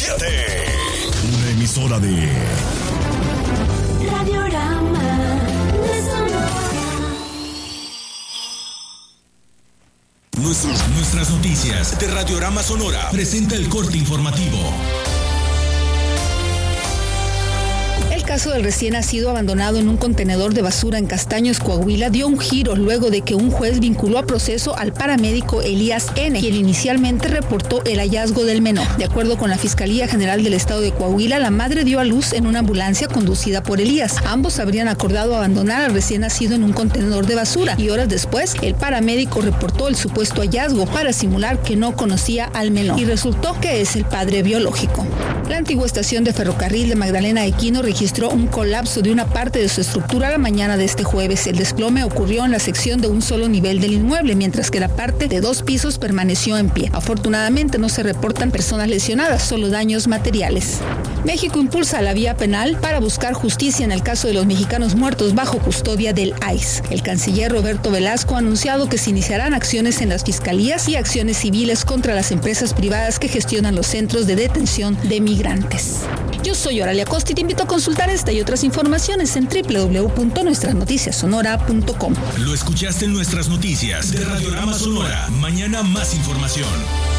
7. Una emisora de Radiorama de Sonora. Nuestras noticias de Radiorama Sonora presenta el corte informativo. El caso del recién nacido abandonado en un contenedor de basura en Castaños, Coahuila, dio un giro luego de que un juez vinculó a proceso al paramédico Elías N., quien inicialmente reportó el hallazgo del menor. De acuerdo con la Fiscalía General del Estado de Coahuila, la madre dio a luz en una ambulancia conducida por Elías. Ambos habrían acordado abandonar al recién nacido en un contenedor de basura y horas después el paramédico reportó el supuesto hallazgo para simular que no conocía al menor y resultó que es el padre biológico. La antigua estación de ferrocarril de Magdalena Equino registró un colapso de una parte de su estructura la mañana de este jueves. El desplome ocurrió en la sección de un solo nivel del inmueble, mientras que la parte de 2 pisos permaneció en pie. Afortunadamente no se reportan personas lesionadas, solo daños materiales. México impulsa la vía penal para buscar justicia en el caso de los mexicanos muertos bajo custodia del ICE. El canciller Roberto Velasco ha anunciado que se iniciarán acciones en las fiscalías y acciones civiles contra las empresas privadas que gestionan los centros de detención de migrantes. Yo soy Oralia Costa y te invito a consultar esta y otras informaciones en www.nuestrasnoticiassonora.com. Lo escuchaste en Nuestras Noticias de Radiorama Sonora. Mañana más información.